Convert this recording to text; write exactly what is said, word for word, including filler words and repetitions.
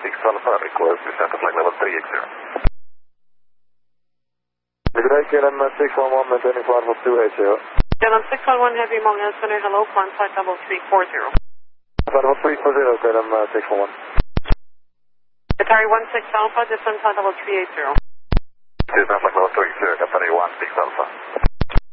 six Alpha, request descent to flight level three eight zero. Good K L M six one one, maintaining flight level two eight zero. K L M six one one, Heavy Mongoose Center, hello, contact level three four zero. Flight level three four zero, K L M six one one. Qatari one six Alpha, descent flight level three eight zero. Descent flight level three zero, Qatari one six Alpha.